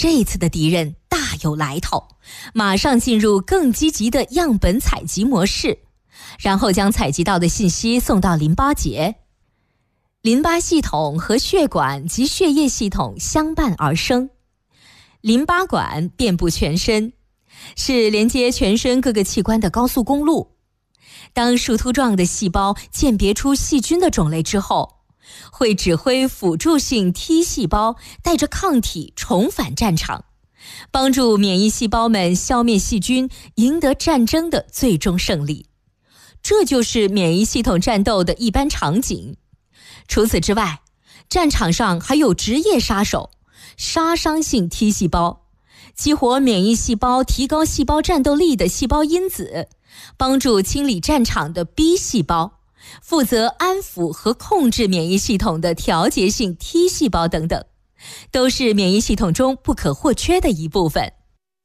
这一次的敌人大有来头，马上进入更积极的样本采集模式，然后将采集到的信息送到淋巴结。淋巴系统和血管及血液系统相伴而生。淋巴管遍布全身，是连接全身各个器官的高速公路。当树突状的细胞鉴别出细菌的种类之后，会指挥辅助性 T 细胞带着抗体重返战场，帮助免疫细胞们消灭细菌，赢得战争的最终胜利。这就是免疫系统战斗的一般场景。除此之外，战场上还有职业杀手，杀伤性 T 细胞，激活免疫细胞提高细胞战斗力的细胞因子，帮助清理战场的 B 细胞，负责安抚和控制免疫系统的调节性 T 细胞等等，都是免疫系统中不可或缺的一部分。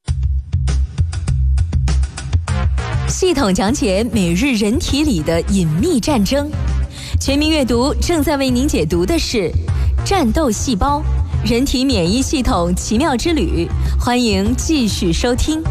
系统讲解每日人体里的隐秘战争，全民阅读正在为您解读的是《战斗细胞：人体免疫系统奇妙之旅》，欢迎继续收听。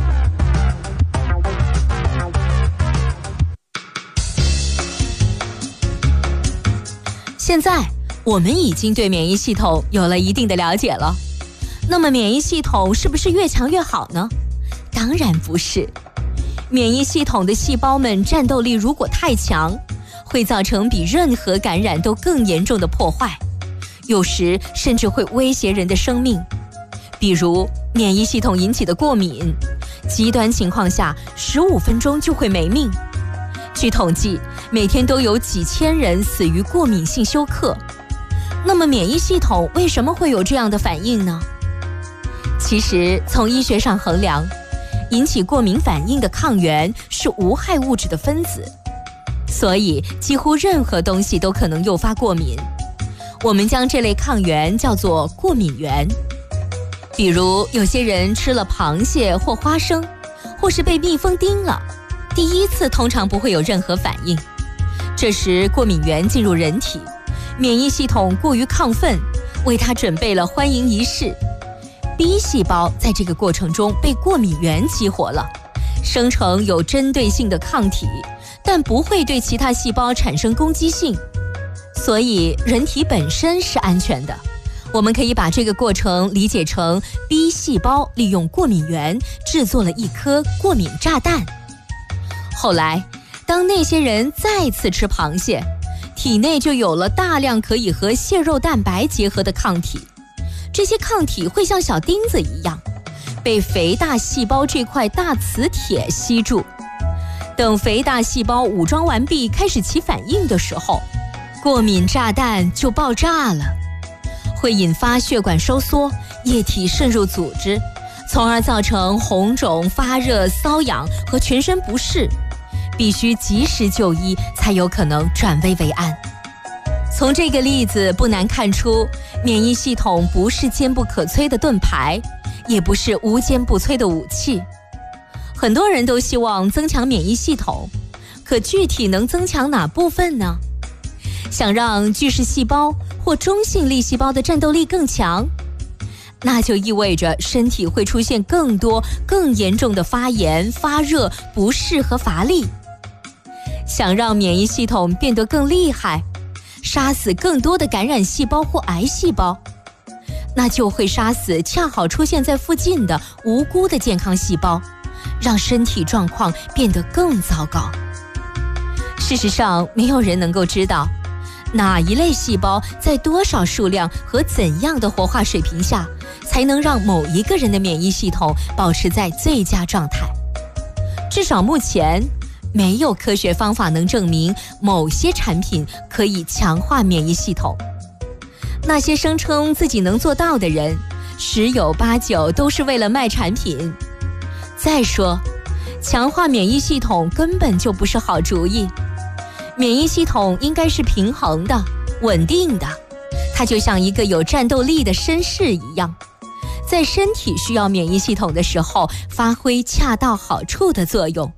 现在我们已经对免疫系统有了一定的了解了，那么免疫系统是不是越强越好呢？当然不是。免疫系统的细胞们战斗力如果太强，会造成比任何感染都更严重的破坏，有时甚至会威胁人的生命。比如免疫系统引起的过敏，极端情况下15分钟就会没命。据统计，每天都有几千人死于过敏性休克。那么免疫系统为什么会有这样的反应呢？其实从医学上衡量，引起过敏反应的抗原是无害物质的分子，所以几乎任何东西都可能诱发过敏。我们将这类抗原叫做过敏原。比如有些人吃了螃蟹或花生，或是被蜜蜂叮了，第一次通常不会有任何反应，这时过敏原进入人体，免疫系统过于亢奋，为它准备了欢迎仪式。B 细胞在这个过程中被过敏原激活了，生成有针对性的抗体，但不会对其他细胞产生攻击性，所以人体本身是安全的。我们可以把这个过程理解成 B 细胞利用过敏原制作了一颗过敏炸弹。后来当那些人再次吃螃蟹，体内就有了大量可以和蟹肉蛋白结合的抗体，这些抗体会像小钉子一样被肥大细胞这块大磁铁吸住。等肥大细胞武装完毕开始起反应的时候，过敏炸弹就爆炸了，会引发血管收缩，液体渗入组织，从而造成红肿、发热、瘙痒和全身不适，必须及时就医才有可能转危为安。从这个例子不难看出，免疫系统不是坚不可摧的盾牌，也不是无坚不摧的武器。很多人都希望增强免疫系统，可具体能增强哪部分呢？想让巨噬细胞或中性粒细胞的战斗力更强，那就意味着身体会出现更多更严重的发炎、发热、不适和乏力。想让免疫系统变得更厉害，杀死更多的感染细胞或癌细胞，那就会杀死恰好出现在附近的无辜的健康细胞，让身体状况变得更糟糕。事实上，没有人能够知道哪一类细胞在多少数量和怎样的活化水平下，才能让某一个人的免疫系统保持在最佳状态。至少目前，没有科学方法能证明某些产品可以强化免疫系统。那些声称自己能做到的人，10有8九都是为了卖产品。再说，强化免疫系统根本就不是好主意。免疫系统应该是平衡的、稳定的，它就像一个有战斗力的绅士一样，在身体需要免疫系统的时候，发挥恰到好处的作用。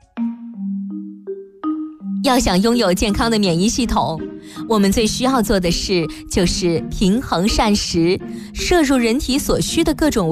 要想拥有健康的免疫系统，我们最需要做的事就是平衡膳食，摄入人体所需的各种